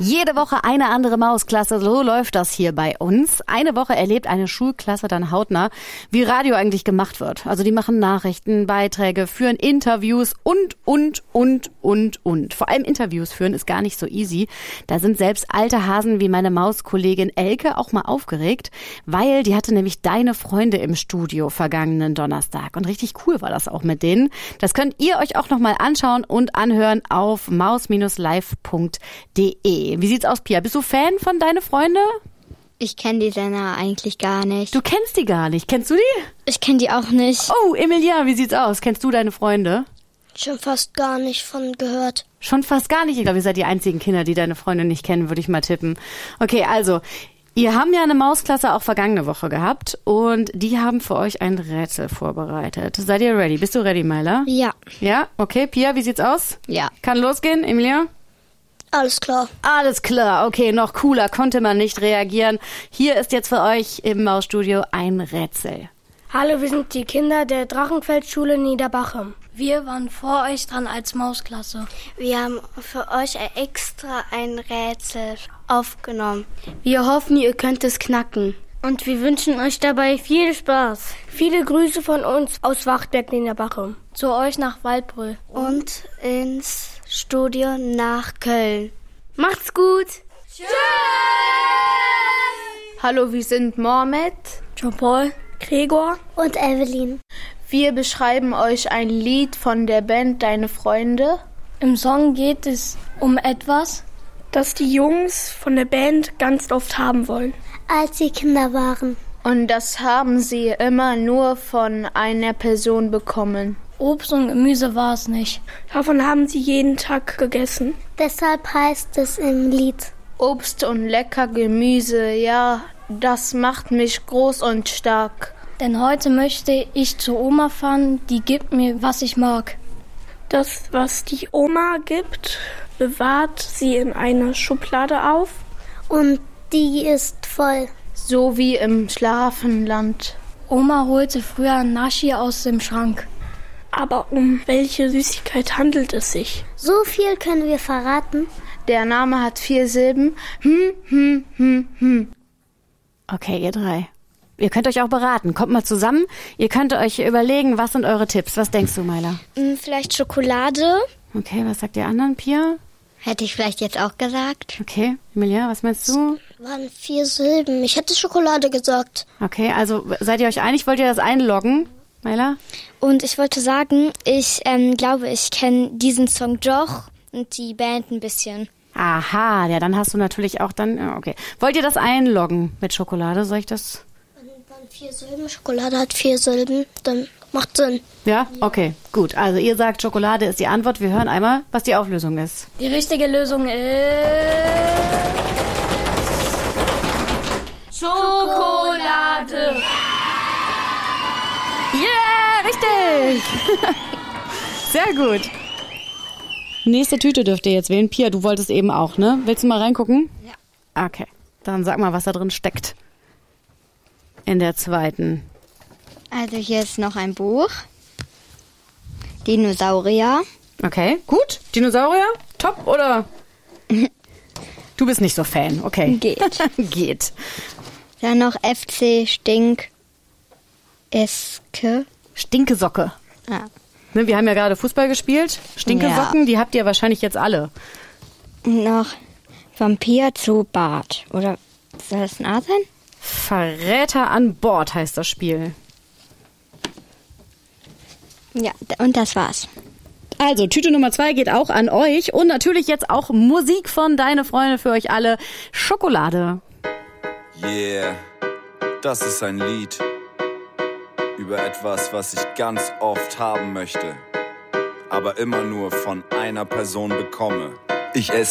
Jede Woche eine andere Mausklasse, so läuft das hier bei uns. Eine Woche erlebt eine Schulklasse dann hautnah, wie Radio eigentlich gemacht wird. Also die machen Nachrichten, Beiträge, führen Interviews und. Vor allem Interviews führen ist gar nicht so easy. Da sind selbst alte Hasen wie meine Mauskollegin Elke auch mal aufgeregt, weil die hatte nämlich Deine Freunde im Studio vergangenen Donnerstag. Und richtig cool war das auch mit denen. Das könnt ihr euch auch nochmal anschauen und anhören auf maus-live.de. Wie sieht's aus, Pia? Bist du Fan von Deine Freunde? Ich kenne die Sänger eigentlich gar nicht. Du kennst die gar nicht. Kennst du die? Ich kenne die auch nicht. Oh, Emilia, wie sieht's aus? Kennst du Deine Freunde? Schon fast gar nicht von gehört. Schon fast gar nicht. Ich glaube, ihr seid die einzigen Kinder, die Deine Freunde nicht kennen, würde ich mal tippen. Okay, also, ihr habt ja eine Mausklasse auch vergangene Woche gehabt und die haben für euch ein Rätsel vorbereitet. Seid ihr ready? Bist du ready, Myla? Ja. Ja? Okay, Pia, wie sieht's aus? Ja. Kann losgehen, Emilia? Alles klar. Alles klar, okay, noch cooler konnte man nicht reagieren. Hier ist jetzt für euch im Mausstudio ein Rätsel. Hallo, wir sind die Kinder der Drachenfeldschule Niederbachem. Wir waren vor euch dran als Mausklasse. Wir haben für euch extra ein Rätsel aufgenommen. Wir hoffen, ihr könnt es knacken. Und wir wünschen euch dabei viel Spaß. Viele Grüße von uns aus Wachtberg Niederbachem. Zu euch nach Waldbröl. Und ins Studio nach Köln. Macht's gut! Tschüss! Hallo, wir sind Mohamed, Jean-Paul, Gregor und Evelyn. Wir beschreiben euch ein Lied von der Band Deine Freunde. Im Song geht es um etwas, das die Jungs von der Band ganz oft haben wollen. Als sie Kinder waren. Und das haben sie immer nur von einer Person bekommen. Obst und Gemüse war es nicht. Davon haben sie jeden Tag gegessen. Deshalb heißt es im Lied. Obst und lecker Gemüse, ja, das macht mich groß und stark. Denn heute möchte ich zu Oma fahren, die gibt mir, was ich mag. Das, was die Oma gibt, bewahrt sie in einer Schublade auf. Und die ist voll. So wie im Schlafenland. Oma holte früher Naschi aus dem Schrank. Aber um welche Süßigkeit handelt es sich? So viel können wir verraten. Der Name hat 4 Silben. Okay, ihr drei. Ihr könnt euch auch beraten. Kommt mal zusammen. Ihr könnt euch überlegen, was sind eure Tipps? Was denkst du, Myla? Vielleicht Schokolade. Okay, was sagt ihr anderen, Pia? Hätte ich vielleicht jetzt auch gesagt. Okay, Emilia, was meinst du? Waren 4 Silben. Ich hätte Schokolade gesagt. Okay, also seid ihr euch einig? Wollt ihr das einloggen, Myla? Und ich wollte sagen, ich glaube, ich kenne diesen Song doch und die Band ein bisschen. Aha, ja, dann hast du natürlich auch dann, ja, okay. Wollt ihr das einloggen mit Schokolade? Soll ich das? Wenn 4 Silben, Schokolade hat 4 Silben, dann macht Sinn. Ja? Okay, gut. Also ihr sagt, Schokolade ist die Antwort. Wir hören einmal, was die Auflösung ist. Die richtige Lösung ist Schokolade. Yeah, richtig! Sehr gut. Nächste Tüte dürft ihr jetzt wählen. Pia, du wolltest eben auch, ne? Willst du mal reingucken? Ja. Okay, dann sag mal, was da drin steckt. In der zweiten. Also hier ist noch ein Buch. Dinosaurier. Okay, gut. Dinosaurier? Top, oder? Du bist nicht so Fan, okay. Geht. Geht. Dann noch FC Eske. Stinkesocke. Ah. Ne, wir haben ja gerade Fußball gespielt. Stinkesocken, Die habt ihr wahrscheinlich jetzt alle. Noch Vampir zu Bart. Oder soll das ein A sein? Verräter an Bord heißt das Spiel. Ja, und das war's. Also, Tüte Nummer 2 geht auch an euch. Und natürlich jetzt auch Musik von Deine Freunde für euch alle. Schokolade. Yeah, das ist ein Lied über etwas, was ich ganz oft haben möchte, aber immer nur von einer Person bekomme. Ich esse